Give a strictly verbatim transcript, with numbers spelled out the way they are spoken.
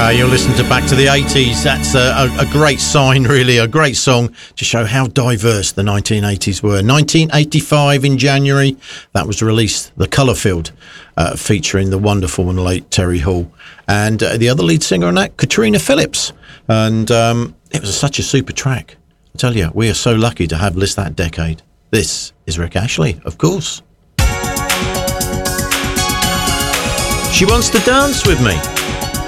Uh, you're listening to Back to the eighties. That's a, a, a great sign, really, a great song to show how diverse the nineteen eighties were. nineteen eighty-five in January, that was released, The Colourfield, uh, featuring the wonderful and late Terry Hall. And uh, the other lead singer on that, Katrina Phillips. And um, it was such a super track. I tell you, we are so lucky to have List That Decade. This is Rick Ashley, of course. She Wants to Dance With Me.